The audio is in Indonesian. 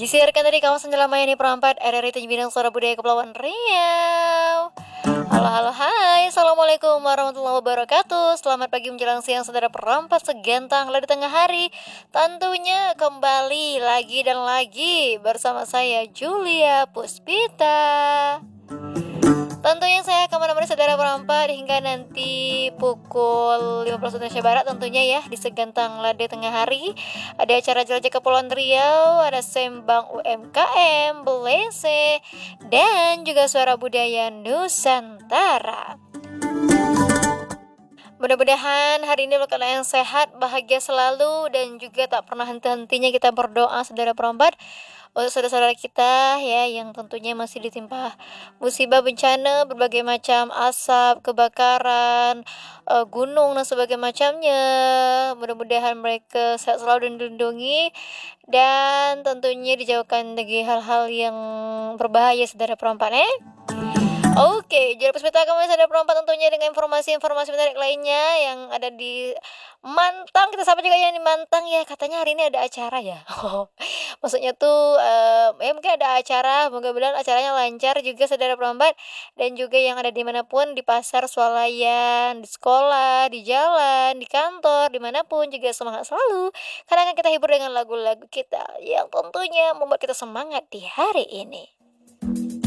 Disiarkan dari kawasan Jalan Mayani Perampat, RRI Tanjung Pinang, Suara Budaya Kepulauan Riau. Halo, halo, hai. Assalamualaikum warahmatullahi wabarakatuh. Selamat pagi menjelang siang, saudara perempat segantang di tengah hari. Tentunya kembali lagi dan lagi bersama saya, Julia Puspita. Tentunya saya akan menemani saudara perempat hingga nanti pukul 15 Indonesia Barat tentunya ya, di Segantang Lade Tengah Hari. Ada acara jelajah Kepulauan Riau, ada sembang UMKM, Belese, dan juga suara budaya Nusantara. Mudah-mudahan hari ini dalam keadaan yang sehat, bahagia selalu, dan juga tak pernah henti-hentinya kita berdoa saudara perempat untuk saudara-saudara kita ya, yang tentunya masih ditimpa musibah bencana berbagai macam, asap, kebakaran, gunung dan sebagainya macamnya. Mudah-mudahan mereka sehat selalu dan dilindungi, dan tentunya dijauhkan dari hal-hal yang berbahaya saudara perempat. Oke, jadi Puspita kembali saudara perempat tentunya dengan informasi-informasi menarik lainnya yang ada di Mantang. Kita sapa juga yang di Mantang ya, katanya hari ini ada acara ya. Maksudnya tuh ya mungkin ada acara, mudah-mudahan acaranya lancar juga saudara perempat, dan juga yang ada dimanapun, di pasar, swalayan, di sekolah, di jalan, di kantor, dimanapun juga semangat selalu, karena akan kita hibur dengan lagu-lagu kita yang tentunya membuat kita semangat di hari ini.